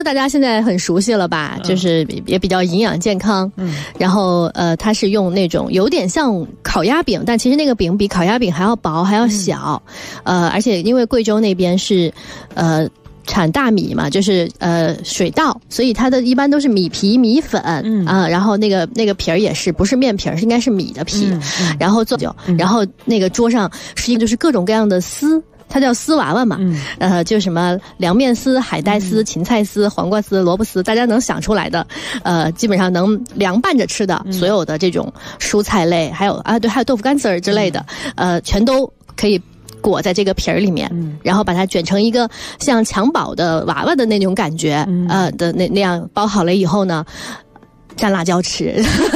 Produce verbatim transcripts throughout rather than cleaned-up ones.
大家现在很熟悉了吧，就是也比较营养健康。嗯，然后呃，它是用那种有点像烤鸭饼，但其实那个饼比烤鸭饼还要薄还要小。嗯、呃，而且因为贵州那边是呃产大米嘛，就是呃水稻，所以它的一般都是米皮米粉啊、嗯呃，然后那个那个皮儿也是不是面皮儿，是应该是米的皮，嗯嗯、然后做酒、嗯，然后那个桌上实际就是各种各样的丝。它叫丝娃娃嘛，嗯、呃，就什么凉面丝、海带丝、芹菜丝、黄瓜丝、萝卜丝，大家能想出来的，呃，基本上能凉拌着吃的，所有的这种蔬菜类，还有啊，对，还有豆腐干丝儿之类的，呃，全都可以裹在这个皮儿里面，然后把它卷成一个像襁褓的娃娃的那种感觉，呃的那那样包好了以后呢，蘸辣椒吃。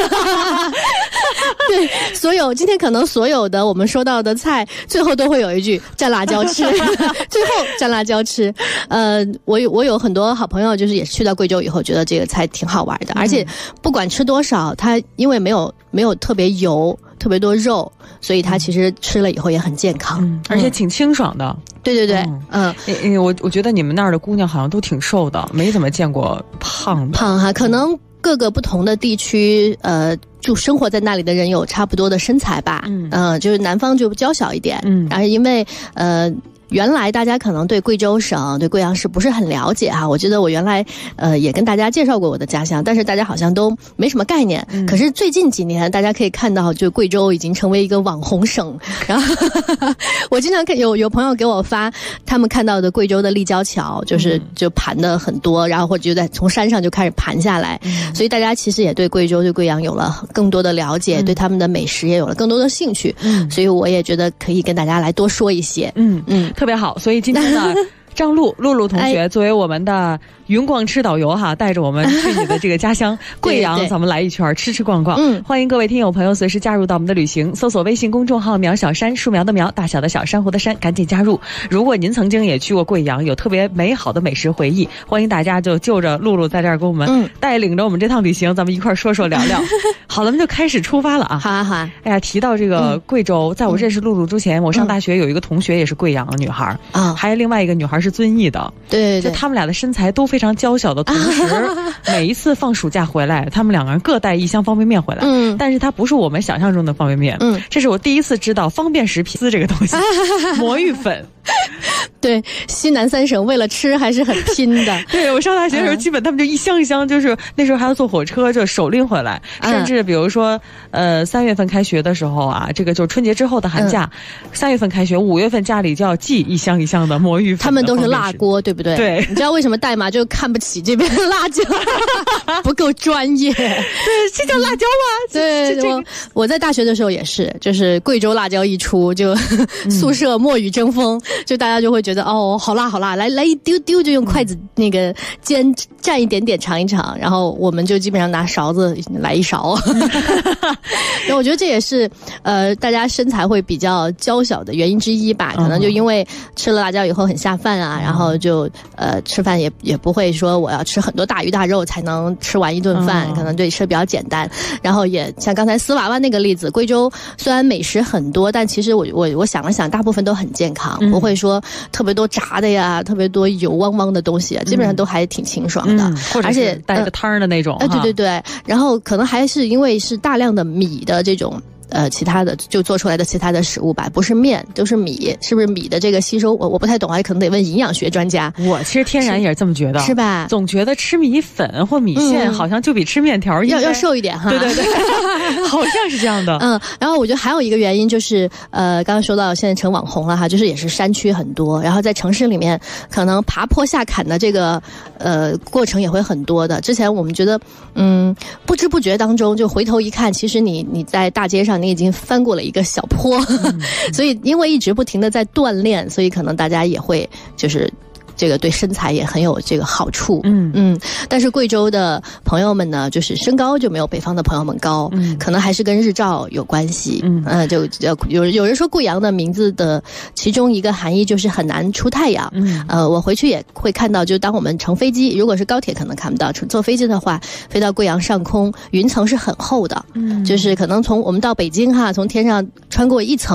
对，所有今天可能所有的我们说到的菜，最后都会有一句蘸辣椒吃，最后蘸辣椒吃。呃，我有我有很多好朋友，就是也是去到贵州以后，觉得这个菜挺好玩的，而且不管吃多少，它因为没有没有特别油、特别多肉，所以它其实吃了以后也很健康， 嗯、而且挺清爽的。 对对对，嗯， 嗯我我觉得你们那儿的姑娘好像都挺瘦的，没怎么见过胖的。 胖哈，可能各个不同的地区，呃。就生活在那里的人有差不多的身材吧，嗯，呃、就是南方就娇小一点，嗯，然后因为呃。原来大家可能对贵州省、对贵阳市不是很了解哈，我觉得我原来呃也跟大家介绍过我的家乡，但是大家好像都没什么概念。嗯、可是最近几年，大家可以看到，就贵州已经成为一个网红省。然后我经常看有有朋友给我发他们看到的贵州的立交桥，就是就盘的很多，然后或者就在从山上就开始盘下来，嗯、所以大家其实也对贵州、对贵阳有了更多的了解，嗯、对他们的美食也有了更多的兴趣。嗯、所以我也觉得可以跟大家来多说一些。 嗯嗯。特别好，所以今天呢，张璐露露同学作为我们的云逛吃导游哈，带着我们去你的这个家乡贵阳，咱们来一圈吃吃逛逛。嗯，欢迎各位听友朋友随时加入到我们的旅行，搜索微信公众号“苗小山”，树苗的苗，大小的小，珊瑚的珊，赶紧加入。如果您曾经也去过贵阳，有特别美好的美食回忆，欢迎大家就就着露露在这儿给我们、嗯、带领着我们这趟旅行，咱们一块说说聊聊。好了，咱们就开始出发了啊！ 好啊好啊！ 哎呀，提到这个贵州，嗯、在我认识露露之前，我上大学有一个同学也是贵阳的女孩啊、嗯，还有另外一个女孩是遵义的。 对对对， 就他们俩的身材都非常娇小的同时，每一次放暑假回来，他们两个人各带一箱方便面回来。嗯，但是它不是我们想象中的方便面。嗯，这是我第一次知道方便食品这个东西，魔芋粉。 对，西南三省为了吃还是很拼的。 对，我上大学的时候，基本他们就一箱一箱，就是那时候还要坐火车，就手拎回来。嗯、甚至比如说，呃，三月份开学的时候啊，这个就是春节之后的寒假，三、嗯、月份开学，五月份家里就要寄一箱一箱的魔芋粉。 他们都是辣锅，对不对？ 对。 你知道为什么带吗？就看不起这边的辣椒，不够专业。对， 这叫辣椒吗？ 对，我我在大学的时候也是，就是贵州辣椒一出，就宿舍墨雨争锋，就大家就会觉得哦，好辣好辣，来来一丢丢，就用筷子那个煎蘸一点点尝一尝，然后我们就基本上拿勺子来一勺。然后我觉得这也是呃大家身材会比较娇小的原因之一吧，可能就因为吃了辣椒以后很下饭啊，然后就呃吃饭也也不会说我要吃很多大鱼大肉才能吃完一顿饭，可能对吃的比较简单。然后也像刚才丝娃娃那个例子，贵州虽然美食很多，但其实我我我想了想，大部分都很健康，不会说特别多炸的呀，特别多油汪汪的东西，基本上都还挺清爽的， 嗯、而且带个汤的那种。 哎、呃，对对对，然后可能还是因为是大量的米的这种。呃，其他的就做出来的其他的食物吧，不是面都是米，是不是米的这个吸收？我我不太懂啊，可能得问营养学专家。 我其实天然也是这么觉得， 是吧？ 总觉得吃米粉或米线、嗯、好像就比吃面条要要瘦一点哈。 对对对，好像是这样的。 嗯，然后我觉得还有一个原因就是，呃，刚刚说到现在成网红了哈，就是也是山区很多，然后在城市里面可能爬坡下坎的这个呃过程也会很多的。之前我们觉得，嗯，不知不觉当中就回头一看，其实你你在大街上。你已经翻过了一个小坡，嗯、所以因为一直不停的在锻炼，所以可能大家也会就是这个对身材也很有这个好处。嗯嗯，但是贵州的朋友们呢，就是身高就没有北方的朋友们高，嗯、可能还是跟日照有关系。嗯，呃、就有有人说贵阳的名字的其中一个含义就是很难出太阳。嗯，呃，我回去也会看到，就当我们乘飞机，如果是高铁可能看不到，坐飞机的话，飞到贵阳上空，云层是很厚的。嗯，就是可能从我们到北京哈，从天上穿过一层。